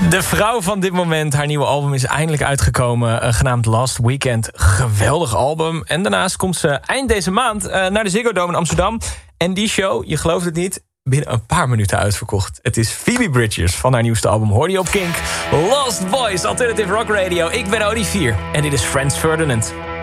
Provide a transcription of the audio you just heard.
De vrouw van dit moment, haar nieuwe album is eindelijk uitgekomen, genaamd Last Weekend. Geweldig album. En daarnaast komt ze eind deze maand naar de Ziggo Dome in Amsterdam. En die show, je gelooft het niet, binnen een paar minuten uitverkocht. Het is Phoebe Bridgers van haar nieuwste album, hoorde je op Kink. Lost Boys, Alternative Rock Radio. Ik ben Olivier en dit is Franz Ferdinand.